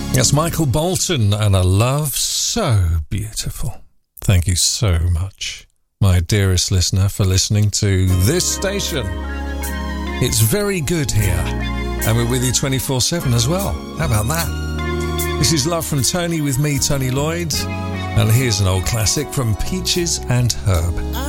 It's Michael Bolton and A Love So Beautiful. Thank you so much, my dearest listener, for listening to this station. It's very good here, and we're with you 24/7 as well. How about that? This is Love from Tony with me, Tony Lloyd, and here's an old classic from Peaches and Herb.